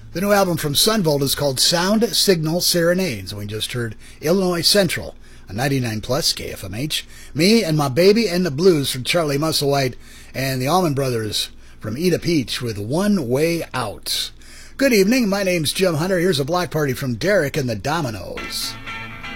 The new album from Sunvolt is called Sound Signal Serenades. We just heard Illinois Central on 99 Plus KFMH. Me and My Baby and the Blues from Charlie Musselwhite, and the Allman Brothers from Eda Peach with One Way Out. Good evening. My name's Jim Hunter. Here's a block party from Derek and the Dominoes.